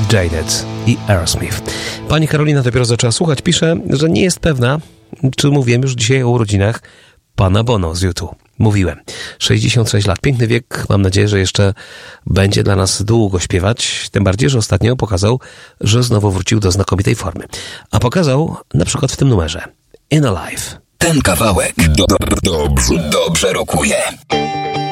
Jaded i Aerosmith. Pani Karolina dopiero zaczęła słuchać. Pisze, że nie jest pewna, czy mówiłem już dzisiaj o urodzinach pana Bono z U2. Mówiłem. 66 lat. Piękny wiek. Mam nadzieję, że jeszcze będzie dla nas długo śpiewać. Tym bardziej, że ostatnio pokazał, że znowu wrócił do znakomitej formy. A pokazał na przykład w tym numerze. In Alive. Ten kawałek dobrze rokuje.